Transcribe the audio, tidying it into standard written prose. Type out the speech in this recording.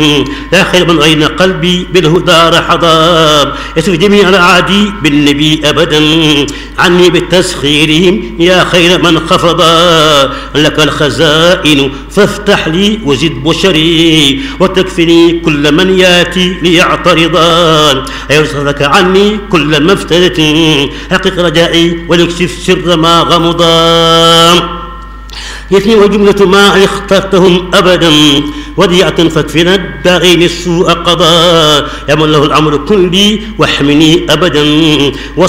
لا خير من غين قلبي بالهدى حضار يسر جميع الأعادي بالنبي أبدا عني بالتسخيرهم يا خير من خفضا لك الخزائن فافتح لي وزد بشري وتكفني كل من ياتي ليعترضا أيرسلك عني كل ما افتدت حقق رجائي وليكشف سر ما غمضا يثني وجملة ما اخترتهم أبدا وديعة فاكفنا الداغين السوء قضاء يا من له الأمر كلي واحمني أبدا